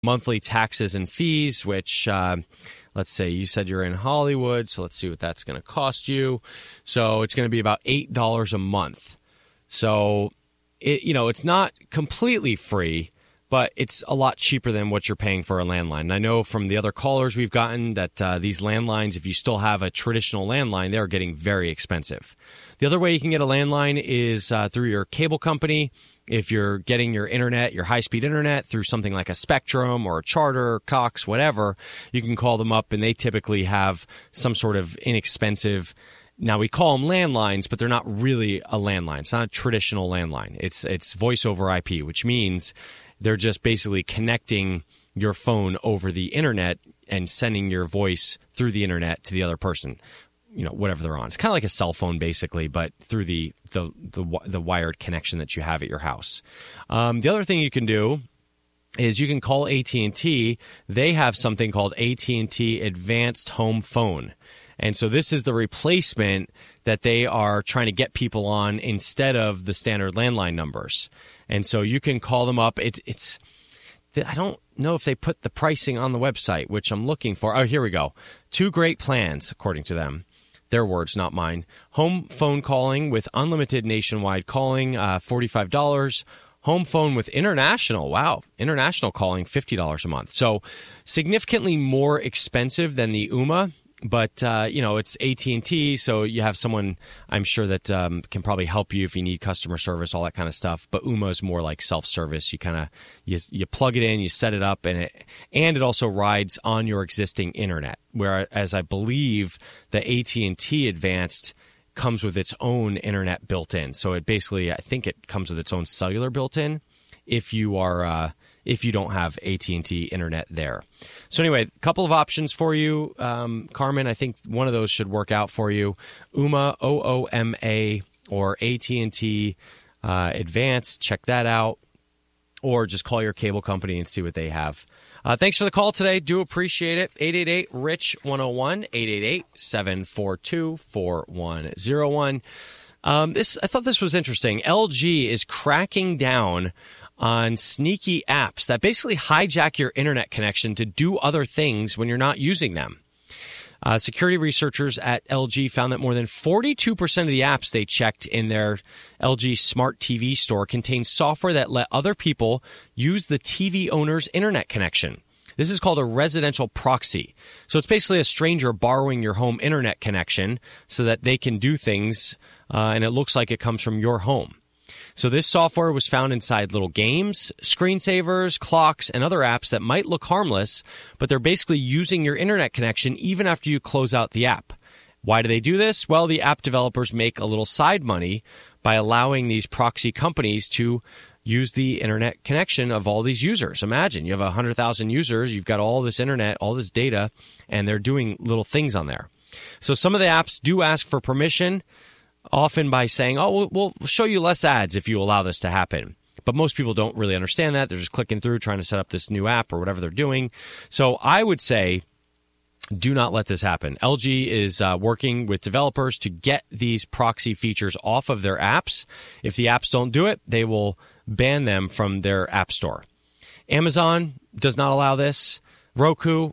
monthly taxes and fees, which let's say you said you're in Hollywood, so let's see what that's going to cost you. So it's going to be about $8 a month. So it's not completely free, but it's a lot cheaper than what you're paying for a landline. And I know from the other callers we've gotten that these landlines, if you still have a traditional landline, they're getting very expensive. The other way you can get a landline is through your cable company. If you're getting your internet, your high-speed internet through something like a Spectrum or a Charter, Cox, whatever, you can call them up, and they typically have some sort of inexpensive. Now, we call them landlines, but they're not really a landline. It's not a traditional landline. It's voice over IP, which means they're just basically connecting your phone over the internet and sending your voice through the internet to the other person, whatever they're on. It's kind of like a cell phone, basically, but through the wired connection that you have at your house. The other thing you can do is you can call AT&T. They have something called AT&T Advanced Home Phone. And so this is the replacement that they are trying to get people on instead of the standard landline numbers. And so you can call them up. It's I don't know if they put the pricing on the website, which I'm looking for. Oh, here we go. 2 great plans, according to them. Their words, not mine. Home phone calling with unlimited nationwide calling, $45. Home phone with international, international calling, $50 a month. So significantly more expensive than the Ooma. But, it's AT&T, so you have someone, I'm sure, that can probably help you if you need customer service, all that kind of stuff. But Ooma is more like self-service. You kind of you plug it in, you set it up, and it also rides on your existing internet. Whereas I believe the AT&T Advanced comes with its own internet built in. So it basically, I think it comes with its own cellular built in if you are if you don't have AT&T internet there. So anyway, a couple of options for you, Carmen. I think one of those should work out for you. Ooma, OOMA, or AT&T Advanced. Check that out. Or just call your cable company and see what they have. Thanks for the call today. Do appreciate it. 888-RICH-101, 888-742-4101. I thought this was interesting. LG is cracking down on sneaky apps that basically hijack your internet connection to do other things when you're not using them. Security researchers at LG found that more than 42% of the apps they checked in their LG Smart TV store contain software that let other people use the TV owner's internet connection. This is called a residential proxy. So it's basically a stranger borrowing your home internet connection so that they can do things, and it looks like it comes from your home. So this software was found inside little games, screensavers, clocks, and other apps that might look harmless, but they're basically using your internet connection even after you close out the app. Why do they do this? Well, the app developers make a little side money by allowing these proxy companies to use the internet connection of all these users. Imagine you have 100,000 users, you've got all this internet, all this data, and they're doing little things on there. So some of the apps do ask for permission, often by saying, we'll show you less ads if you allow this to happen. But most people don't really understand that. They're just clicking through, trying to set up this new app or whatever they're doing. So I would say, do not let this happen. LG is working with developers to get these proxy features off of their apps. If the apps don't do it, they will ban them from their app store. Amazon does not allow this. Roku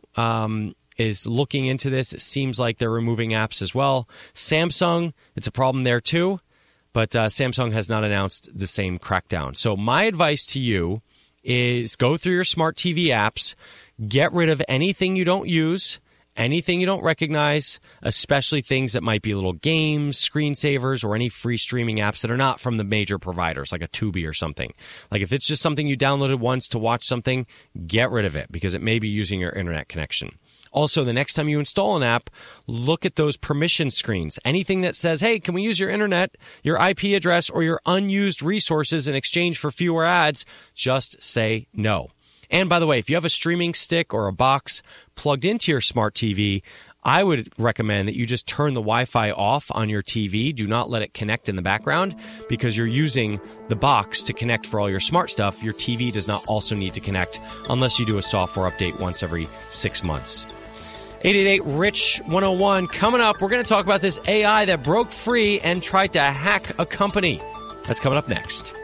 is looking into this. It seems like they're removing apps as well. Samsung, it's a problem there too, but Samsung has not announced the same crackdown. So my advice to you is go through your smart TV apps, get rid of anything you don't use, anything you don't recognize, especially things that might be little games, screensavers, or any free streaming apps that are not from the major providers, like a Tubi or something. Like if it's just something you downloaded once to watch something, get rid of it because it may be using your internet connection. Also, the next time you install an app, look at those permission screens. Anything that says, hey, can we use your internet, your IP address, or your unused resources in exchange for fewer ads, just say no. And by the way, if you have a streaming stick or a box plugged into your smart TV, I would recommend that you just turn the Wi-Fi off on your TV. Do not let it connect in the background because you're using the box to connect for all your smart stuff. Your TV does not also need to connect unless you do a software update once every 6 months. 888-RICH-101. Coming up, we're going to talk about this AI that broke free and tried to hack a company. That's coming up next.